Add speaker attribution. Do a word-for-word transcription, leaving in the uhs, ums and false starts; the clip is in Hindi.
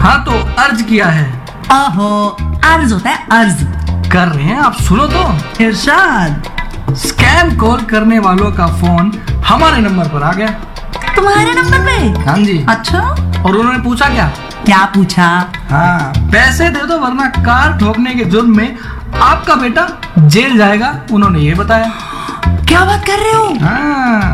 Speaker 1: हाँ तो अर्ज किया है।
Speaker 2: ओहो, अर्ज होता है अर्ज।
Speaker 1: कर रहे हैं, आप सुनो तो।
Speaker 2: इरशाद।
Speaker 1: स्कैम कॉल करने वालों का फोन हमारे नंबर पर आ गया।
Speaker 2: तुम्हारे नंबर पे?
Speaker 1: हाँ जी।
Speaker 2: अच्छा,
Speaker 1: और उन्होंने पूछा क्या?
Speaker 2: क्या पूछा?
Speaker 1: हाँ, पैसे दे दो वरना कार ठोकने के जुर्म में आपका बेटा जेल जाएगा, उन्होंने ये बताया।
Speaker 2: क्या बात कर रहे हो?
Speaker 1: हाँ।